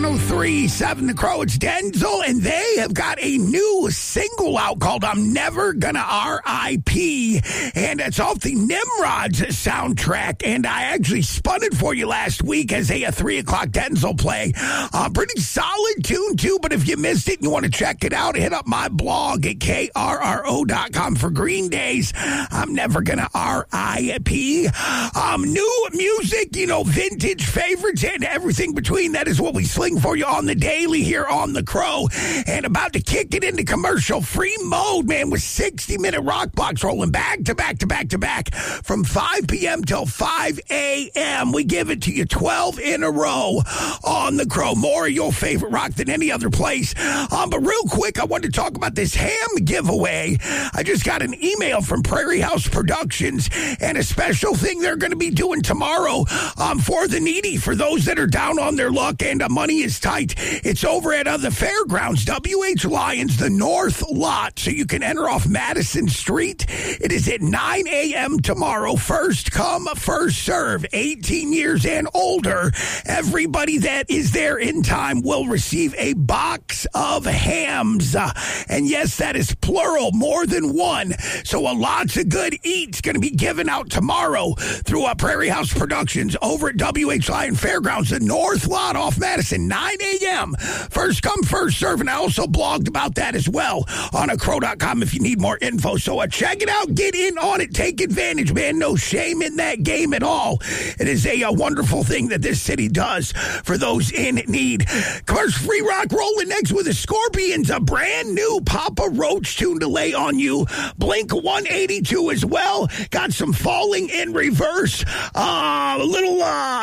103.7 The Crow. It's Denzel, and they have got a new single out called I'm Never Gonna R.I.P., and it's off the Nimrods soundtrack, and I actually spun it for you last week as a 3 o'clock Denzel play. Pretty solid tune, too, but if you missed it and you want to check it out, hit up my blog at KRRO.com for Green Day's I'm Never Gonna R.I.P. New music, vintage favorites and everything between that is what we sling for you on the daily here on The Crow. And about to kick it into commercial-free mode, man, with 60-minute rock blocks rolling back to back to back to back from 5 p.m. till 5 a.m. We give it to you 12 in a row on The Crow. More of your favorite rock than any other place. But real quick, I want to talk about this ham giveaway. I just got an email from Prairie House Productions and a special thing they're going to be doing tomorrow for the needy, for those that are down on their luck and money is tight. It's over at the fairgrounds, W.H. Lyons, the North Lot, so you can enter off Madison Street. It is at 9 a.m. tomorrow. First come, first serve. 18 years and older. Everybody that is there in time will receive a box of hams. And yes, that is plural, more than one. So lots of good eats going to be given out tomorrow through Prairie House Productions over at W.H. Lyon Fairgrounds, the North Lot off Madison, 9 a.m. First come, first serve. And I also blogged about that as well on crow.com if you need more info. So check it out. Get in on it. Take advantage, man. No shame in that game at all. It is a wonderful thing that this city does for those in need. Commercial-free rock rolling next with the Scorpions, a brand new Papa Roach tune to lay on you. Blink 182 as well. Got some Falling in Reverse. A little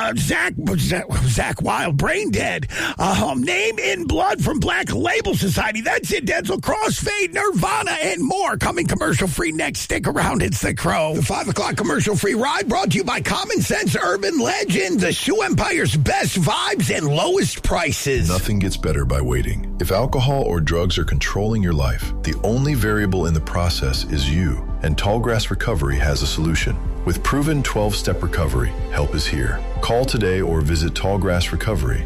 Zach Wild, Brain Dead. Name in Blood from Black Label Society. That's it, Denzel. Crossfade, Nirvana, and more. Coming commercial-free next. Stick around. It's The Crow. The 5 o'clock commercial-free ride brought to you by Common Sense Urban Legend, the Shoe Empire's best vibes and lowest prices. Nothing gets better by waiting. If alcohol or drugs are controlling your life, the only variable in the process is you. And Tallgrass Recovery has a solution. With proven 12-step recovery, help is here. Call today or visit tallgrassrecovery.org.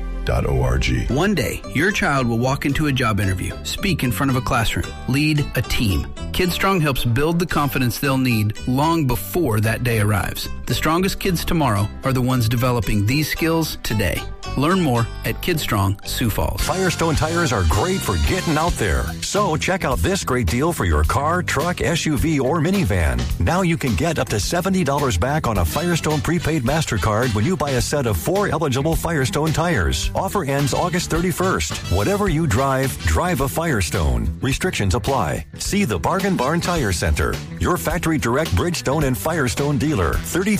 One day, your child will walk into a job interview, speak in front of a classroom, lead a team. KidStrong helps build the confidence they'll need long before that day arrives. The strongest kids tomorrow are the ones developing these skills today. Learn more at KidStrong Sioux Falls. Firestone tires are great for getting out there. So check out this great deal for your car, truck, SUV, or minivan. Now you can get up to $70 back on a Firestone prepaid MasterCard when you buy a set of 4 eligible Firestone tires. Offer ends August 31st. Whatever you drive, drive a Firestone. Restrictions apply. See the Bargain Barn Tire Center, your factory direct Bridgestone and Firestone dealer,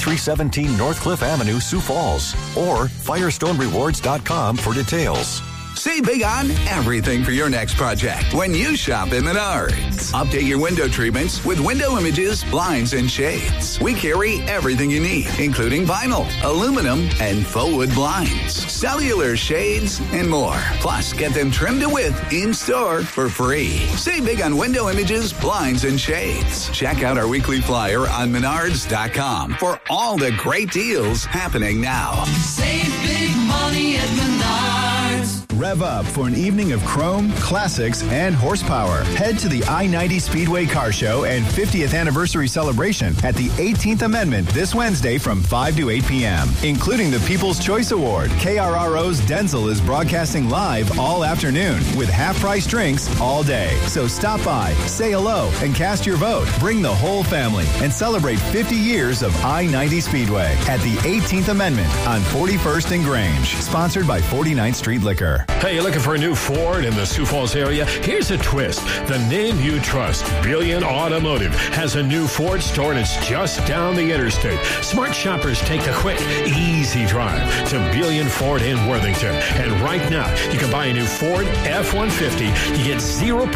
3317 Northcliffe Avenue, Sioux Falls, or FirestoneRewards.com for details. Save big on everything for your next project when you shop at Menards. Update your window treatments with window images, blinds, and shades. We carry everything you need, including vinyl, aluminum, and faux wood blinds, cellular shades, and more. Plus, get them trimmed to width in-store for free. Save big on window images, blinds, and shades. Check out our weekly flyer on Menards.com for all the great deals happening now. Save big money at Menards. Rev up for an evening of chrome, classics, and horsepower. Head to the I-90 Speedway Car Show and 50th anniversary celebration at the 18th Amendment this Wednesday from 5 to 8 p.m., including the People's Choice Award. KRRO's Denzel is broadcasting live all afternoon with half-price drinks all day. So stop by, say hello, and cast your vote. Bring the whole family and celebrate 50 years of I-90 Speedway at the 18th Amendment on 41st and Grange. Sponsored by 49th Street Liquor. Hey, you looking for a new Ford in the Sioux Falls area? Here's a twist. The name you trust, Billion Automotive, has a new Ford store and it's just down the interstate. Smart shoppers take the quick, easy drive to Billion Ford in Worthington. And right now, you can buy a new Ford F-150. You get 0%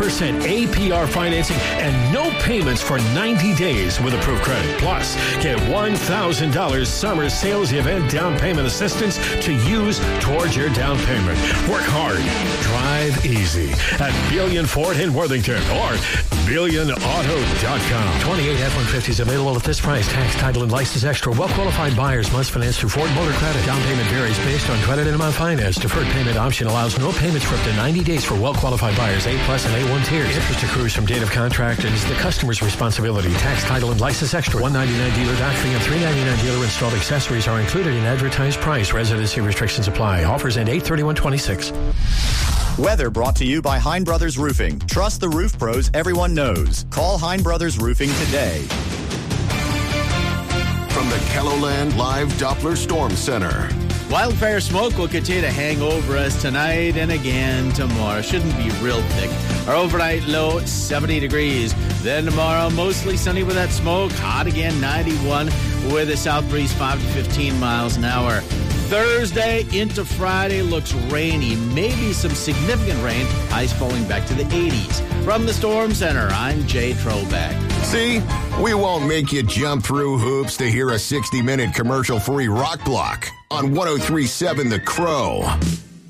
APR financing and no payments for 90 days with approved credit. Plus, get $1,000 summer sales event down payment assistance to use towards your down payment. Work hard. Drive easy at Billion Ford in Worthington or BillionAuto.com. 28 F-150s available at this price. Tax, title, and license extra. Well-qualified buyers must finance through Ford Motor Credit. Down payment varies based on credit and amount financed. Deferred payment option allows no payments for up to 90 days for well-qualified buyers. A+ and A1 tiers. Interest accrues from date of contract and is the customer's responsibility. Tax, title, and license extra. $199 dealer dock fee and $399 dealer installed accessories are included in advertised price. Residency restrictions apply. Offers end 8/31/26. Weather brought to you by Hein Brothers Roofing. Trust the roof pros everyone knows. Call Hein Brothers Roofing today. From the KELOLAND Live Doppler Storm Center. Wildfire smoke will continue to hang over us tonight and again tomorrow. Shouldn't be real thick. Our overnight low, 70 degrees. Then tomorrow, mostly sunny with that smoke. Hot again, 91 with a south breeze, 5 to 15 miles an hour. Thursday into Friday looks rainy. Maybe some significant rain. Highs falling back to the 80s. From the Storm Center, I'm Jay Troback. See? We won't make you jump through hoops to hear a 60-minute commercial-free rock block on 103.7 The Crow.